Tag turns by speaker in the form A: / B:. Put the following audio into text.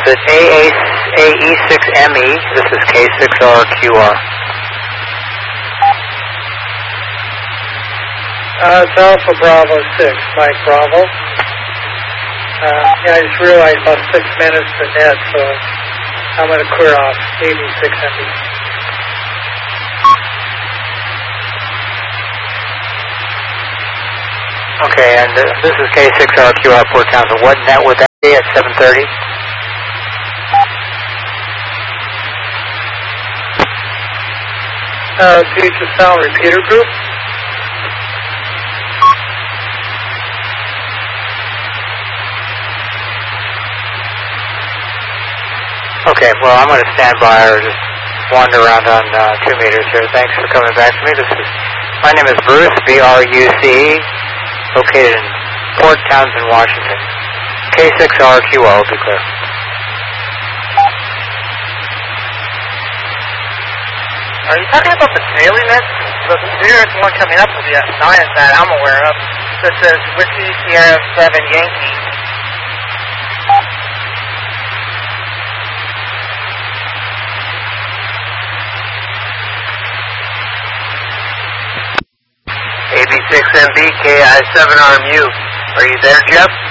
A: it AE6ME? This is K6RQR.
B: It's Alpha Bravo 6, Mike Bravo. Yeah, I just realized about 6 minutes to net, so I'm going to clear off 86ME.
A: Okay, and this is K6RQR Port Townsend. What net would that be at 7:30?
B: Future Sound Repeater Group.
A: Okay, well, I'm going to stand by or just wander around on 2 meters here. Thanks for coming back to me. My name is Bruce, B-R-U-C-E, located in Port Townsend, Washington. K6RQR will be clear.
C: Are you talking about the daily net? There's one coming up with the science that I'm aware of that says Whiskey Sierra 7 Yankee.
D: AB6MB, KI7RMU. Are you there, Jeff?